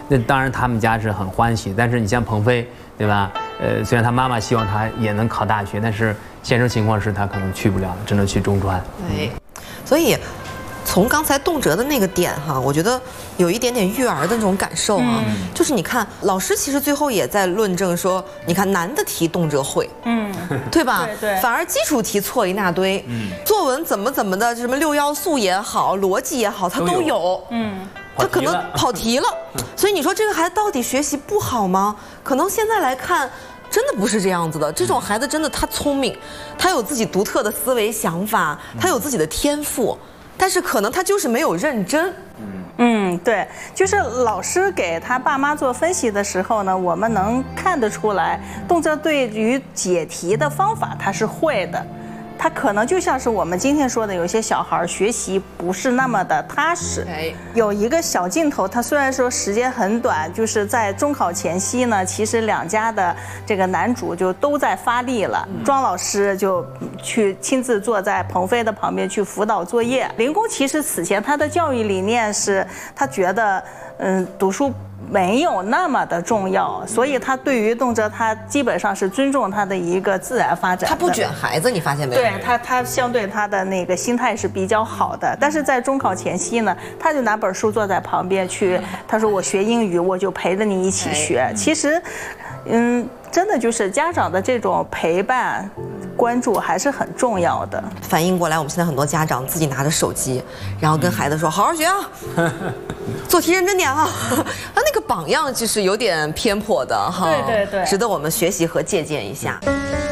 那当然他们家是很欢喜，但是你像鹏飞，对吧？虽然他妈妈希望他也能考大学，但是现实情况是他可能去不了，只能去中专。 对，所以从刚才动辄的那个点哈，我觉得有一点点育儿的那种感受啊，就是你看老师其实最后也在论证说，你看难的题动辄会，对吧？ 对， 反而基础题错一大堆，作文怎么的，什么6要素也好，逻辑也好，他都有，他可能跑题了，所以你说这个孩子到底学习不好吗？可能现在来看。真的不是这样子的，这种孩子真的他聪明，他有自己独特的思维想法，他有自己的天赋，但是可能他就是没有认真。 对，就是老师给他爸妈做分析的时候呢，我们能看得出来，动辄对于解题的方法他是会的。他可能就像是我们今天说的，有些小孩学习不是那么的踏实。有一个小镜头，他虽然说时间很短，就是在中考前夕呢，其实两家的这个男主就都在发力了。庄老师就去亲自坐在鹏飞的旁边去辅导作业。林公其实此前他的教育理念是，他觉得读书没有那么的重要，所以他对于动辄他基本上是尊重他的一个自然发展。 他不卷孩子，你发现没有？ 对他相对他的那个心态是比较好的。但是在中考前夕呢，他就拿本书坐在旁边去，他说我学英语，我就陪着你一起学。其实，真的就是家长的这种陪伴、关注还是很重要的。 反映过来，我们现在很多家长自己拿着手机，然后跟孩子说：“好好学啊，做题认真点啊。”那个榜样就是有点偏颇的哈， 对， 值得我们学习和借鉴一下。